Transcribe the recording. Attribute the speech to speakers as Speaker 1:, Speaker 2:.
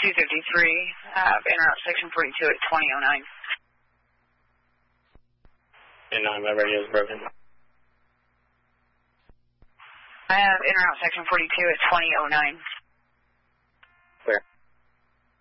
Speaker 1: 253, interrupt section 42 at 2009.
Speaker 2: And my radio is broken.
Speaker 1: I have interrupt section 42 at 2009.